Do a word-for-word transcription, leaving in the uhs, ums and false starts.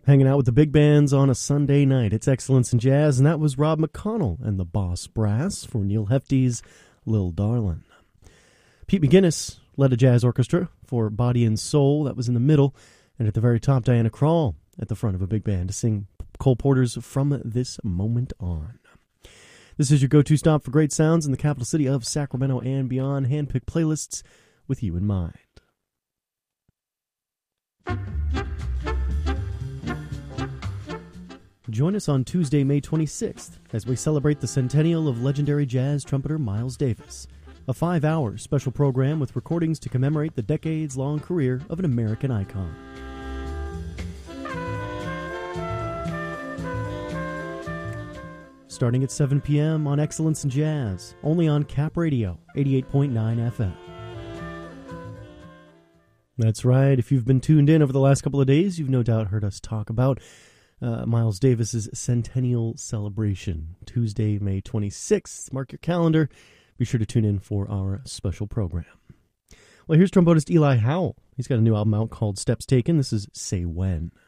Hanging out with the big bands on a Sunday night. It's Excellence in Jazz, and that was Rob McConnell and the Boss Brass for Neil Hefti's Lil Darlin'. Pete McGuinness led a jazz orchestra for Body and Soul. That was in the middle. And at the very top, Diana Krall at the front of a big band to sing Cole Porter's From This Moment On. This is your go-to stop for great sounds in the capital city of Sacramento and beyond. Hand-picked playlists with you in mind. Join us on Tuesday, May twenty-sixth, as we celebrate the centennial of legendary jazz trumpeter Miles Davis. A five-hour special program with recordings to commemorate the decades-long career of an American icon. Starting at seven p.m. on Excellence in Jazz, only on Cap Radio, eighty-eight point nine F M. That's right. If you've been tuned in over the last couple of days, you've no doubt heard us talk about Uh, Miles Davis's centennial celebration, Tuesday, May twenty-sixth. Mark your calendar. Be sure to tune in for our special program. Well, here's trombonist Eli Howell. He's got a new album out called Steps Taken. This is Say When.